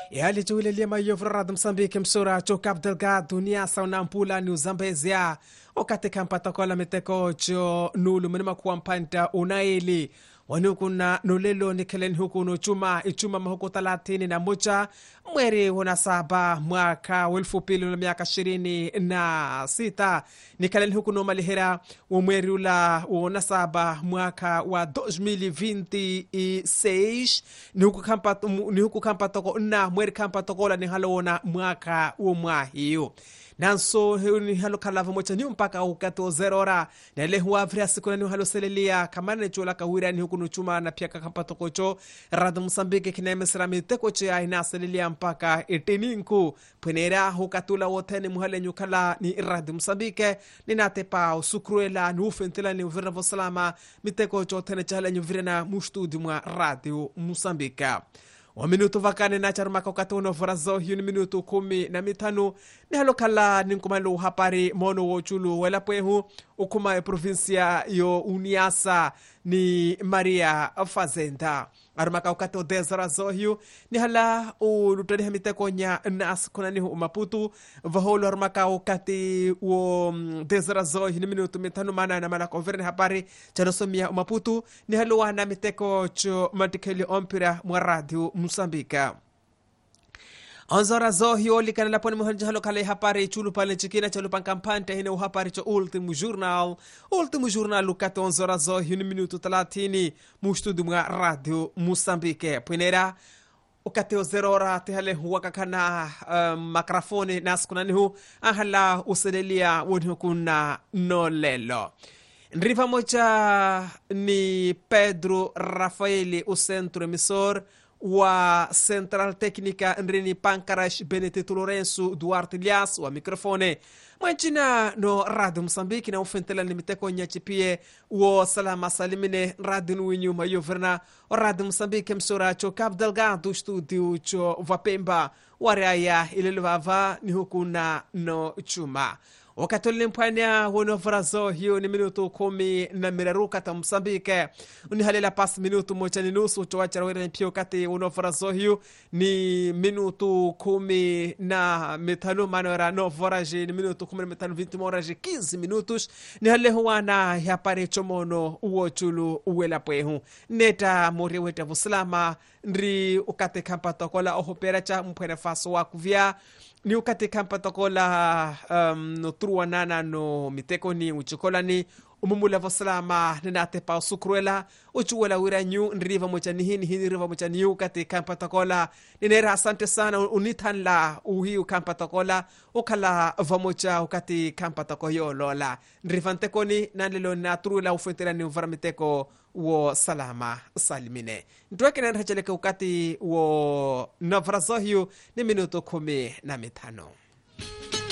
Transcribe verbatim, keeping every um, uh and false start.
yali chule lema yovra Msambiki msura chokap delga dunia sauna mpula ni uzambezia okate kampata kola meteko cho nulu menema kuampanta unaili wanukuna nulelo nikelen huku no chuma ichuma mahuku talatini na mocha mweri wana saba mwaka welfu pili na miaka shirini na sita nikelen huku no malihera wa mweri ula wana saba mwaka wa dois mil e vinte e seis ni huku kampata ni huku kampata ko na mweri kampata kola ni halona mwaka wa mwahiyo nanso ni halo kalava mocha ni mpaka ukato zerora na ile huwa vya siku ni halo selelia kamana ni chola kawira ni huku nuchuma na pia kampato kocho radu Msambiki kina mesrami tekoche ya ina selelia mpaka eteninku penera hukatula wote ni muhale nyukala ni radu Msambiki ni natepa usukruela ni ufentela ni uvira vosalama mitekocho tene chala nyuvira na mustudi mwa radio Msambiki wa minuto vakane na charumaka ukatuno varazo hiyo ni minuto kumi na mitano ni halokala ninkumalu hapari mono wochulu welapuehu ukuma e provincia yo Uniasa ni Maria Fazenda arumaka ukato dezarazo hiyo ni hala ulutani hamite konya nas kunani hu Maputo vaholo arumaka ukati wo dezarazo hiyo ni minuto mitano mana na mana konverne hapari chanosomia Maputo ni halo wana miteko cho matikeli ompira mwa radio Msambika Anzora zo hiyo likana laponi muhanja halo kale hapari chulu pale chikina chalu pankampante hine uhapari cho ultimo journal ultimo journal lukato anzora zo hiyo ni minuto talatini mustudu mwa radio Msambike pwinera ukateo zerora tihale wakakana um, makrafoni naskunani hu ahala uselelia wunhu kuna nolelo Nriva mocha ni Pedro Rafaeli o centro emissor wa Central Técnica nrini Pancarash Benedito Lourenço Duarte Lias wa microfone mwanchina no radio Msambiki na ufentela ni miteko nyachipie wo salama salimine radio nwinyu mayoverna o radio Msambiki msura cho Cabo Delgado studio cho Vapemba waraya ileluvava ni hukuna no chuma wakatoli mpanya wono varazo hiyo ni minuto kumi na miraruka ta Msambike unihalela pas minuto mocha ni nusu chowacha wera mpio kati wono varazo hiyo ni minuto kumi na mitano manora no voraje ni minuto kumi na mitano vinte moraje quinze minutos ni hale huwana ya pare chomono uochulu uwela pwehu neta mori weta vuslama ndri ukate kampata kola ohopera cha mpwena faso wakuvia ni ukate kampata kola um, no truwa nana no miteko ni uchikola ni umumula vosalama ninate pa usukruela uchuwela wira nyu nriva mocha ni hini hini riva mocha ni ukate kampata kola ninera asante sana unitan la uhiu kampata kola ukala vamocha ukate kampata koyo lola nriva nteko ni nalilo na truwela ufentela ni uvara miteko wo salama salimine ntweke na nrachaleke ukati wo navrazo hiyo ni minuto kumi na mitano